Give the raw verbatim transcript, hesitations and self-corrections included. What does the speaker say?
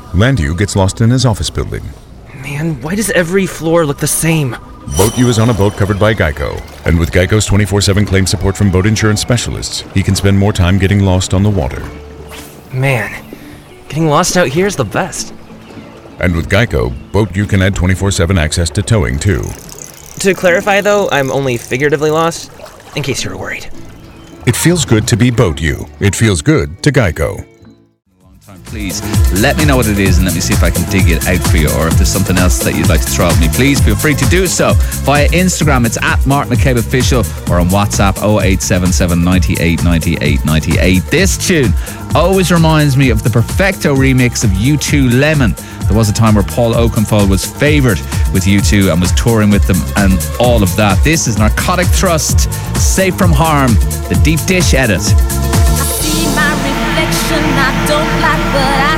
Landu gets lost in his office building. Man, why does every floor look the same? Boat U is on a boat covered by Geico. And with Geico's twenty-four seven claim support from boat insurance specialists, he can spend more time getting lost on the water. Man, getting lost out here is the best. And with Geico, Boat U can add twenty-four seven access to towing too. To clarify though, I'm only figuratively lost, in case you were worried. It feels good to be Boat U. It feels good to Geico. Please let me know what it is and let me see if I can dig it out for you, or if there's something else that you'd like to throw at me. Please feel free to do so via Instagram. It's at Mark McCabe Official, or on WhatsApp oh eight seven seven, nine eight, nine eight, nine eight. This tune always reminds me of the Perfecto remix of U two Lemon. There was a time where Paul Oakenfold was favoured with U two and was touring with them and all of that. This is Narcotic Trust, Safe from Harm, the Deep Dish edit. I see my reflection, I don't like the